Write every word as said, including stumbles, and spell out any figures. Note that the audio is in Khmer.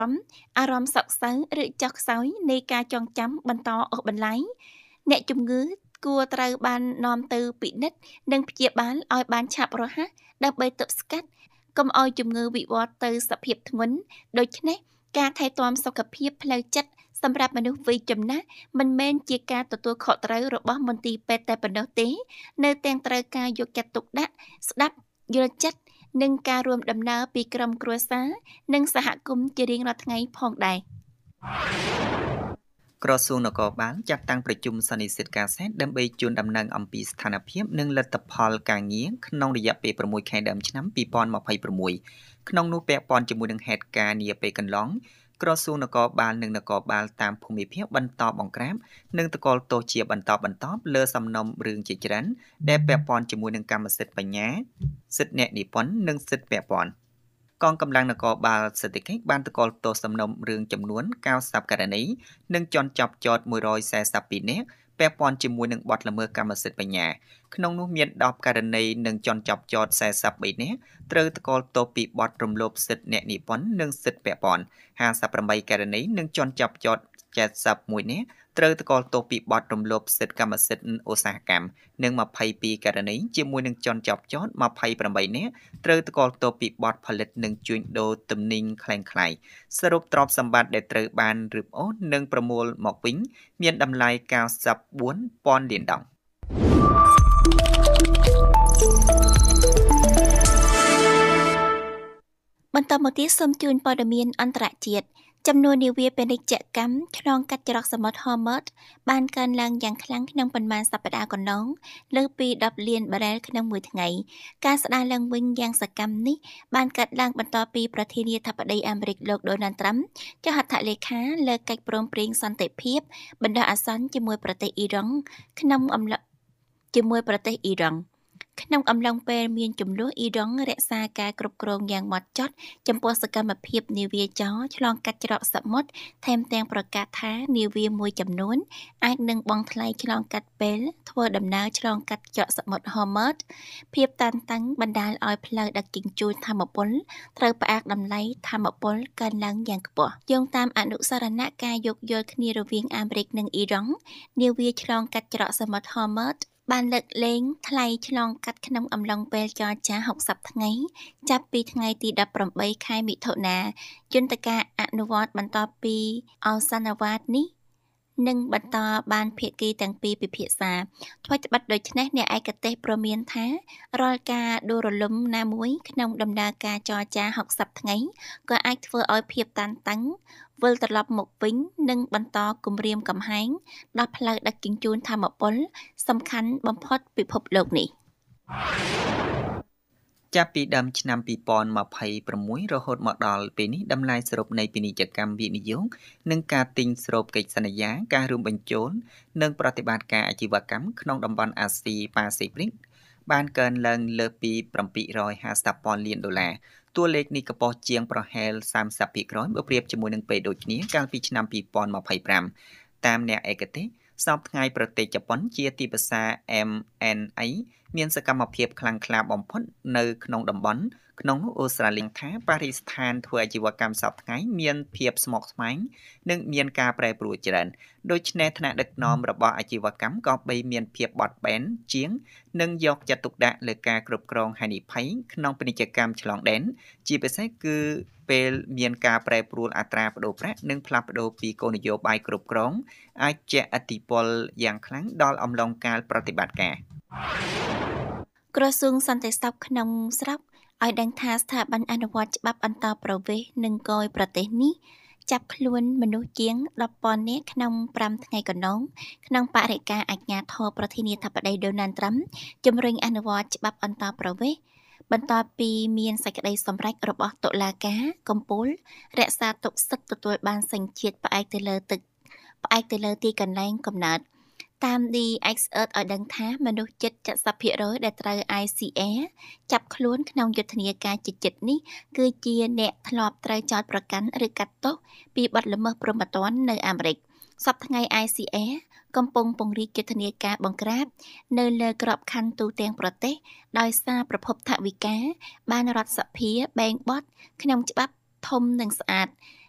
អារម្មណ៍សោកសៅឬចុះខ្សោយនៃការចងចាំបន្តអូសបន្លាយអ្នកជំងឺគួរត្រូវបាននាំទៅពិនិត្យនិងព្យាបាលឲ្យបានឆាប់រហ័សដើម្បីទប់ស្កាត់កុំឲ្យជំងឺវិវត្តទៅសភាពធ្ងន់ដូច្នេះការថែទាំសុខភាពផ្លូវចិត្តសម្រាប់មនុស្សវ័យចំណាស់មិនមែនជាការទទួលខុសត្រូវរបស់មន្ទីរពេទ្យតែប៉ុណ្ណោះទេនៅទាំងត្រូវការយកចិត្តទុកដាក់ស្ដាប់យល់ចិត្តនិងការរួមដំណើរពីក្រុមគ្រួសារនិងសហគមន៍ជារៀងរាល់ថ្ងៃផងដែរក្រសួងនគរបាលចាត់តាំងប្រជុំសន្និសីទការសេតដើម្បីជូនដំណឹងអំពីស្ថានភាពនិងលទ្ធផលការងារក្នុងរយៈពេល6ខែដើមឆ្នាំពីរពាន់ម្ភៃប្រាំមួយក្នុងនោះពាក់ព័ន្ធជាមួយនឹងហេតុការណ៍នាពេលកន្លងក្រសួងនគរបាលនិងនគរបាលតាមភូមិភាគបន្តបង្ក្រាបនិងតកល់ទោសជាបន្តបន្ទាប់លើសំណុំរឿងជាច្រើនដែលពាក់ព័ន្ធជាមួយនឹងកម្មសិទ្ធិបញ្ញាសិទ្ធិអ្នកនិពន្ធនិងសិទ្ធិពាក់ព័ន្ធកងកម្លាំងនគរបាលសេដ្ឋកិច្ចបានតកល់ទោសសំណុំរឿងចំនួនកៅសិបករណីនិងជន់ចាប់ចោតមួយរយសែសិបពីរនាក់ពាក់ព័ន្ធជាមួយនឹងបទល្មើសកម្មសិទ្ធិបញ្ញាក្នុងនោះមានដប់ករណីនិងជន់ចាប់ចោតសែសិបបីនាក់ត្រូវតកល់ទោសពីបទរំលោភសិទ្ធិអ្នកនិពន្ធនិងសិទ្ធិពាក់ព័ន្ធហាសិបប្រាំបីករណីនិងជន់ចាប់ចោតចេតសិបមួយនាក់ត្រូវតកល់ទោសពីបទរំលោភសិទ្ធិកម្មសិទ្ធិឧស្សាហកម្មនិងម្ភៃពីរករណីជាមួយនឹងជន់ចាប់ចោតម្ភៃប្រាំបីនាក់ត្រូវតកល់ទោសពីបទផលិតនិងជួញដូរទំនិញក្លែងក្លាយសរុបទ្រព្យសម្បត្តិដែលត្រូវបានរឹបអូសនិងប្រមូលមកវិញមានតម្លៃកៅសិបបួនពាន់លានដុល្លារបន្តមកទៀតសូមជូនព័ត៌មានអន្តរជាតិចំនួននាវាពាណិជ្ជកម្មឆ្លងកាត់ច្រកសមុទ្រ Hormuz បានកើនឡើងយ៉ាងខ្លាំងក្នុងប៉ុន្មានសប្តាហ៍កន្លងលើសពីដប់លានបារ៉ែលក្នុងមួយថ្ងៃការស្ដារឡើងវិញយ៉ាងសកម្មនេះបានកើតឡើងបន្ទាប់ពីប្រធានាធិបតីអាមេរិកលោក Donald Trump ចុះហត្ថលេខាលើកិច្ចព្រមព្រៀងសន្តិភាពបណ្ដោះអាសន្នជាមួយប្រទេសអ៊ីរ៉ង់ក្នុងអំឡុងជាមួយប្រទេសអ៊ីរ៉ង់ក្នុងអំឡុងពេលមានចំនួនអ៊ីរ៉ង់រក្សាការគ្រប់គ្រងយ៉ាងហ្មត់ចត់ចំពោះសកម្មភាពនាវាចរឆ្លងកាត់ច្រកសមុទ្រថែមទាំងប្រកាសថានាវាមួយចំនួនអាចនឹងបង់ថ្លៃឆ្លងកាត់ពេលធ្វើដំណើរឆ្លងកាត់ច្រកសមុទ្រ Hormuz ភាពតានតឹងបណ្ដាលឲ្យផ្លូវដឹកជញ្ជូនថាមពលត្រូវផ្អាកតម្លៃថាមពលកើនឡើងយ៉ាងខ្ពស់យោងតាមអនុស្សរណៈការយោគយល់គ្នារវាងអាមេរិកនិងអ៊ីរ៉ង់នាវាឆ្លងកាត់ច្រកសមុទ្រ Hormuzបានលើកលែងថ្លៃឆ្លងកាត់ក្នុងអំឡុងពេលចរចាហុកសិបថ្ងៃចាប់ពីថ្ងៃទីដប់ប្រាំបីខែមិថុនាយន្តការអនុវត្តបន្ទាប់ពីអសន្និវត្តនេះនិងបន្តបានភាគីទាំងពីរពិភាក្សាថ្មីត្បិតដូច្នេះអ្នកឯកទេសព្រមានថារាល់ការដួលរលំណាមួយក្នុងដំណើរការចរចាហុកសិបថ្ងៃក៏អាចធ្វើឲ្យភាពតានតឹងវិលត្រឡប់មកវិញនិងបន្តគំរាមកំហែងដល់ផ្លូវដឹកជញ្ជូនថាមពលសំខាន់បំផុតពិភពលោកនេះចាប់ពីដើមឆ្នាំពីរពាន់ម្ភៃប្រាំមួយរហូតមកដល់ពេលនេះតម្លៃសរុបនៃពាណិជ្ជកម្មវិនិយោគនិងការទិញស្រូបកិច្ចសន្យាការរួមបញ្ចូលនិងប្រតិបត្តិការអាជីវកម្មក្នុងតំបន់អាស៊ីប៉ាស៊ីហ្វិកបានកើនឡើងលើសពីbảyរយห้าสิบពាន់លានដុល្លារតួលេខនេះកំពុងជាងប្រហែលសាមសិបភាគរយបើប្រៀបជាមួយនឹងពេលដូចគ្នាកាលពីឆ្នាំពីរពាន់ម្ភៃប្រាំតាមអ្នកឯកទេសសប្តាហ៍ថ្ងៃប្រទេសជប៉ុនជាទីផ្សារ អេម អេន អេ មានសកម្មភាពខ្លាំងក្លាបំផុតនៅក្នុងតំបន់ក្នុងនោះអូស្ត្រាលីថាប៉ារីស្ថានធ្វើអាជីវកម្មសប្តាហ៍ថ្ងៃមានភាពស្មុគស្មាញនិងមានការប្រែប្រួលច្រើនដូច្នេះថ្នាក់ដឹកនាំរបស់អាជីវកម្មក៏បីមានភាពបត់បែនជាងនិងយកចិត្តទុកដាក់លើការគ្រប់គ្រងហានិភ័យក្នុងពាណិជ្ជកម្មឆ្លងដែនជាពិសេសគឺពេលមានការប្រែប្រួលអត្រាប្តូរប្រាក់និងផ្លាស់ប្តូរពីគោលនយោបាយគ្រប់គ្រងអាចជះឥទ្ធិពលយ៉ាងខ្លាំងដល់អំឡុងកាលប្រតិបត្តិការក្រសួងសន្តិសុខក្នុងស្រុកឲ្យដឹងថាស្ថាប័នអនុវត្តច្បាប់អន្តោប្រវេសន៍និងគយប្រទេសនេះចាប់ខ្លួនមនុស្សជាងដប់ពាន់នាក់ក្នុងប្រាំថ្ងៃកន្លងក្នុងបរិយាកាសអាជ្ញាធរប្រធានាធិបតី Donald Trump ជំរុញអនុវត្តច្បាប់អន្តោប្រវេសន៍បន្ទាប់ពីមានសេចក្តីសម្រេចរបស់តុលាការកំពូលរក្សាទុកសិទ្ធិទទួលបានសញ្ជាតិផ្អែកទៅលើទឹកផ្អែកទៅលើទីកន្លែងកំណើតតាម The Exert ឲ្យដឹងថាមនុស្សជិត เจ็ดสิบភាគរយ ដែលត្រូវ ไอ ซี เอ ចាប់ខ្លួនក្នុងយុទ្ធនាការជិតៗនេះគឺជាអ្នកធ្លាប់ត្រូវចោទប្រកាន់ឬកាត់ទោសពីបទល្មើសព្រហ្មទណ្ឌនៅអាមេរិកសប្តាហ៍ថ្ងៃ ไอ ซี เอ កំពុងពង្រីកយុទ្ធនាការបង្ក្រាបនៅលើក្របខ័ណ្ឌទូទាំងប្រទេសដោយសារប្រភពថវិកាបានរដ្ឋសភាបែងបត់ក្នុងច្បាប់ធំនិងស្អាត